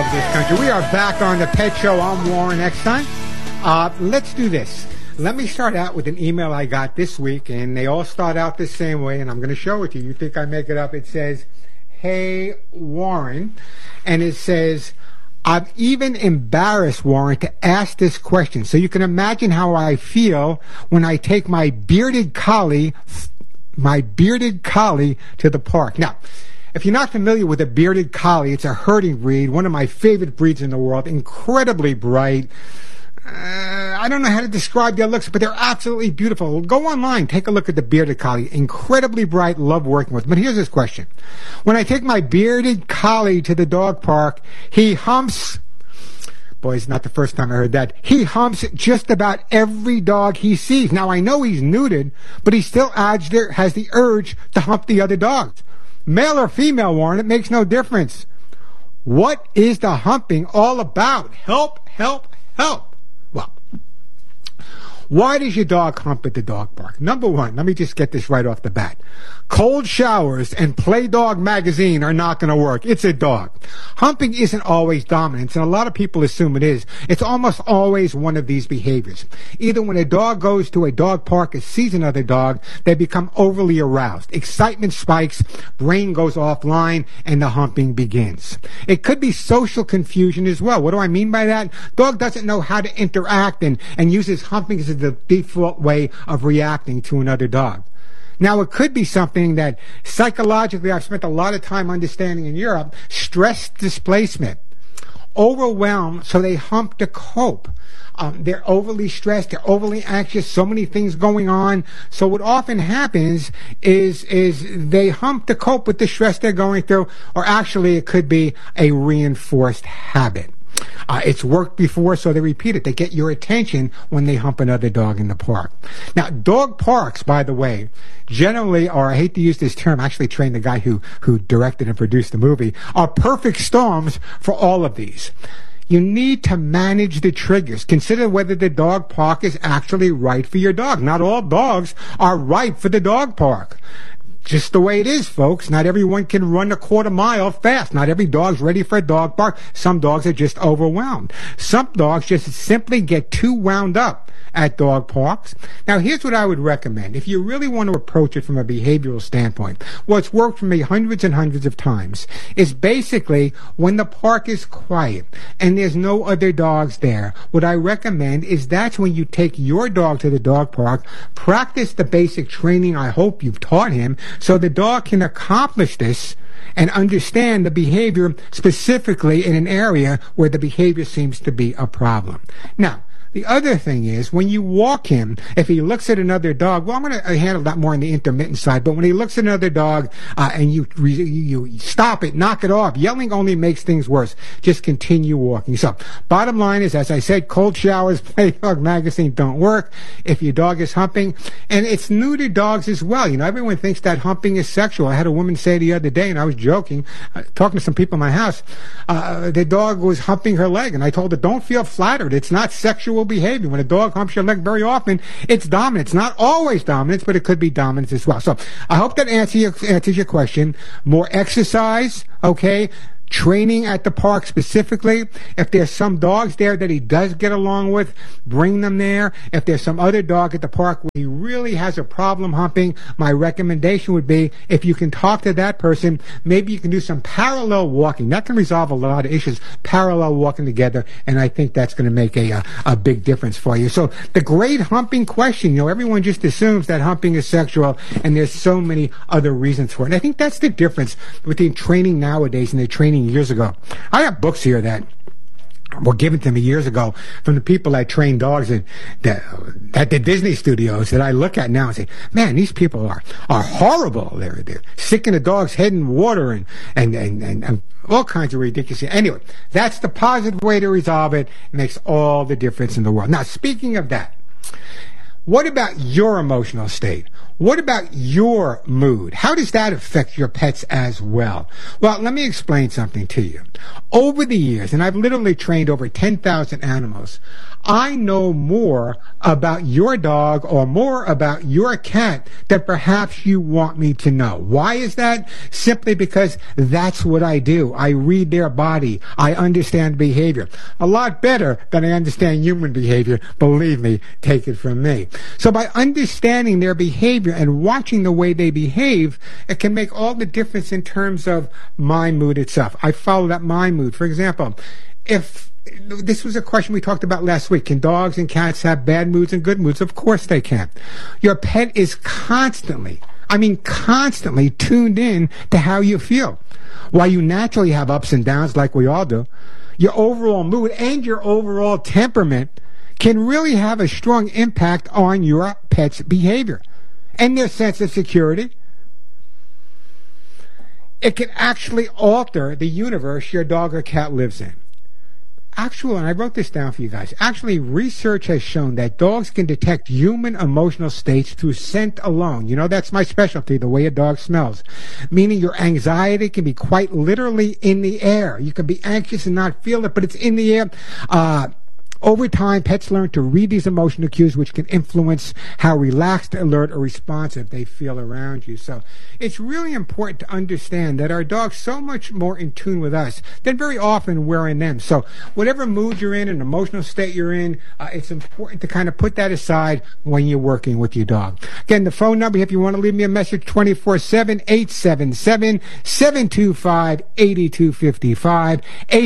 of this country. We are back on the Pet Show. I'm Warren Eckstein. Let's do this. Let me start out with an email I got this week, and they all start out the same way, and I'm going to show it to you. You think I make it up. It says, "Hey, Warren," and it says, "I'm even embarrassed, Warren, to ask this question. So you can imagine how I feel when I take my bearded collie to the park." Now, if you're not familiar with a bearded collie, it's a herding breed, one of my favorite breeds in the world, incredibly bright. I don't know how to describe their looks, but they're absolutely beautiful. Go online, take a look at the bearded collie. Incredibly bright, love working with them. But here's this question. When I take my bearded collie to the dog park, he humps. Boy, it's not the first time I heard that. He humps just about every dog he sees. Now, I know he's neutered, but he still has the urge to hump the other dogs. Male or female, Warren, it makes no difference. What is the humping all about? Help, help, help. Well, why does your dog hump at the dog park? Number one, let me just get this right off the bat. Cold showers and Play Dog magazine are not going to work. It's a dog. Humping isn't always dominance, and a lot of people assume it is. It's almost always one of these behaviors. Either when a dog goes to a dog park and sees another dog, they become overly aroused. Excitement spikes, brain goes offline, and the humping begins. It could be social confusion as well. What do I mean by that? Dog doesn't know how to interact and uses humping as the default way of reacting to another dog. Now, it could be something that psychologically I've spent a lot of time understanding in Europe, stress displacement. Overwhelmed, so they hump to cope. They're overly stressed, they're overly anxious, so many things going on. So what often happens is they hump to cope with the stress they're going through, or actually it could be a reinforced habit. It's worked before, so they repeat it. They get your attention when they hump another dog in the park. Now, dog parks, by the way, generally, or I hate to use this term, I actually trained the guy who directed and produced the movie, are perfect storms for all of these. You need to manage the triggers. Consider whether the dog park is actually right for your dog. Not all dogs are right for the dog park. Just the way it is, folks. Not everyone can run a quarter mile fast. Not every dog's ready for a dog park. Some dogs are just overwhelmed. Some dogs just simply get too wound up at dog parks. Now, here's what I would recommend. If you really want to approach it from a behavioral standpoint, what's worked for me hundreds and hundreds of times is basically when the park is quiet and there's no other dogs there, what I recommend is that's when you take your dog to the dog park, practice the basic training I hope you've taught him, so the dog can accomplish this and understand the behavior specifically in an area where the behavior seems to be a problem. Now, the other thing is, when you walk him, if he looks at another dog, well, I'm going to handle that more on the intermittent side, but when he looks at another dog and you stop it, knock it off, yelling only makes things worse. Just continue walking. So, bottom line is, as I said, cold showers, Play Dog magazine don't work if your dog is humping. And it's new to dogs as well. You know, everyone thinks that humping is sexual. I had a woman say the other day, and I was joking, talking to some people in my house, the dog was humping her leg, and I told her, don't feel flattered. It's not sexual behavior. When a dog humps your leg very often, it's dominance. Not always dominance, but it could be dominance as well. So I hope that answers your question. More exercise, okay? Training at the park specifically. If there's some dogs there that he does get along with, bring them there. If there's some other dog at the park where he really has a problem humping, my recommendation would be, if you can talk to that person, maybe you can do some parallel walking. That can resolve a lot of issues, parallel walking together, and I think that's going to make a big difference for you. So the great humping question, you know, everyone just assumes that humping is sexual, and there's so many other reasons for it. And I think that's the difference between training nowadays and the training years ago. I have books here that were given to me years ago from the people that train dogs at the Disney studios that I look at now and say, man, these people are horrible. They're sticking the dog's head in water and all kinds of ridiculous. Anyway, that's the positive way to resolve it. It makes all the difference in the world. Now, speaking of that, What about your emotional state? What about your mood? How does that affect your pets as well? Well, let me explain something to you. Over the years, and I've literally trained over 10,000 animals, I know more about your dog or more about your cat than perhaps you want me to know. Why is that? Simply because that's what I do. I read their body. I understand behavior. A lot better than I understand human behavior. Believe me, take it from me. So by understanding their behavior and watching the way they behave, it can make all the difference in terms of my mood itself. I follow that my mood. For example, if this was a question we talked about last week. Can dogs and cats have bad moods and good moods? Of course they can. Your pet is constantly tuned in to how you feel. While you naturally have ups and downs like we all do, your overall mood and your overall temperament can really have a strong impact on your pet's behavior and their sense of security. It can actually alter the universe your dog or cat lives in. Actually, and I wrote this down for you guys, actually research has shown that dogs can detect human emotional states through scent alone. You know, that's my specialty, the way a dog smells. Meaning your anxiety can be quite literally in the air. You can be anxious and not feel it, but it's in the air. Over time, pets learn to read these emotional cues, which can influence how relaxed, alert, or responsive they feel around you. So it's really important to understand that our dogs are so much more in tune with us than very often we're in them. So whatever mood you're in, an emotional state you're in, it's important to kind of put that aside when you're working with your dog. Again, the phone number, if you want to leave me a message, 24/7, 877-725-8255,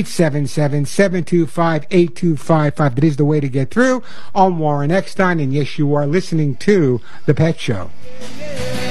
877-725-8255. That is the way to get through. I'm Warren Eckstein, and yes, you are listening to The Pet Show.